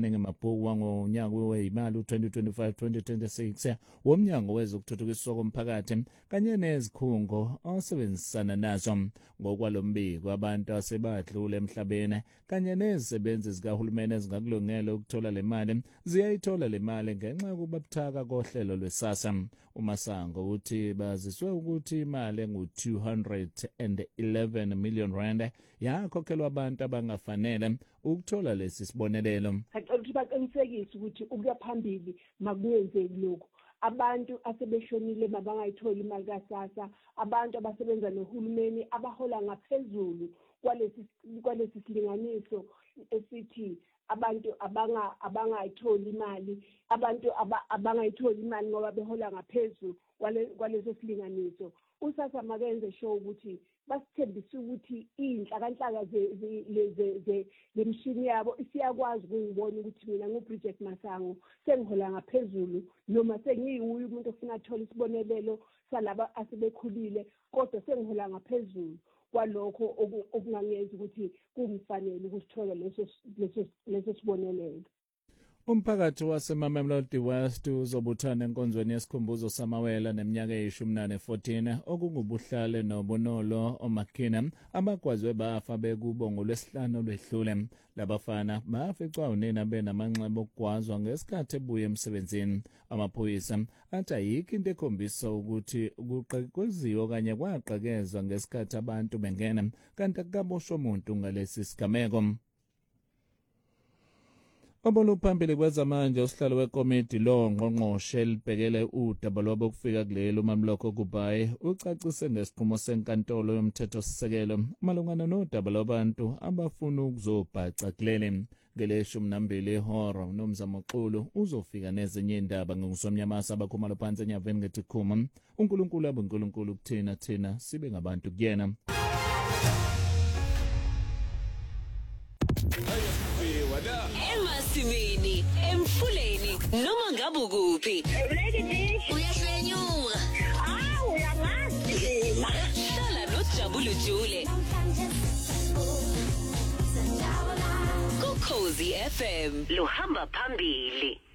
ocwaninga amabhuku wangonyaka weyimali u-2025-2026 womnyango wezokuthuthukiswa komphakathi kanye nezikhungo osebenzisana nazo. Ngokwalombiko abantu asebadlule emhlabeni kanye nezisebenzi zikahulumeni ezingakulungele ukuthola le mali ziyayithola le mali ngenxa yokuba buthaka kohlelo lweSASSA. uMasango uthi baziswe ukuthi imali engu-R211 million yakhokhelwa abantu abangafanele ukuthola lesi sibonelelo. Ngicela ukuthi baqinisekise ukuthi ukuya phambili makungenzeki lokho. Abantu asebeshonile mabangayitholi imali kaSASSA, abantu abasebenza nohulumeni abahola ngaphezulu kwalesi silinganiso esithi abantu abangayitholi imali, abantu abangayitholi imali ngoba behola ngaphezulu kwaleso silinganiso. uSASSA makenze sure ukuthi basithembise ukuthi inhlakanhlaka zemshini yabo isiyakwazi ukungibona ukuthi mina nguBridget Masango sengihola ngaphezulu noma sengiyiwuye umuntu ofuna athola isibonelelo salaba asebekhulile kodwa sengihola ngaphezulu kwalokho okungangenza ukuthi kungifanele ukusithola leso sibonelelo. Umphakathi waseMamelodi West uzobuthana enkonzweni yesikhumbuzo samawela neminyaka eyi-14 okungubuhlale nobunolo oMakhina abagwazwe bafa bekubo ngolwesihlanu olwedlule. Labafana baficwa unina benamanxeba okugwazwa ngesikhathi ebuya emsebenzini. Amaphoyisa athi ayikho into ekhombisa ukuthi kuqeqeziwe kanye kwaqakezwa ngesikhathi abantu bengena kanti akukaboshwa umuntu ngalesi sigameko. Oboluphambili kwezamanje usihlalo wekomiti lo ngqongqoshe elibhekele udaba lwabokufika kuleli uMamloko Kubayi ucacise ngesinqumo senkantolo yomthethosisekelo malungana nodaba lwabantu abafuna ukuzobhaca kuleli. Ngele-12 ihora uNomzamo Xulu uzofika nezinye indaba ngosomnyamasa abakhumalo phansi enyaveni ngetikhuma. uNkulunkulu abuNkulunkulu kuthina thina sibe ngabantu kuyena. Emasimini, emfuleni, noma ngabe ukuphi. Uyahlenyuka. Uyamazi. Hlala noJabulu Jule. Ukhozi FM luhamba phambili.